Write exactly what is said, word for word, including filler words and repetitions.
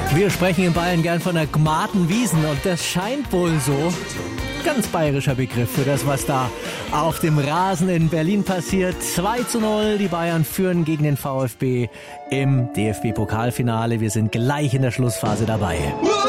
Wir sprechen in Bayern gern von der Gmatenwiesen und das scheint wohl so. Ganz bayerischer Begriff für das, was da auf dem Rasen in Berlin passiert. zwei zu null, die Bayern führen gegen den VfB im D F B-Pokalfinale. Wir sind gleich in der Schlussphase dabei.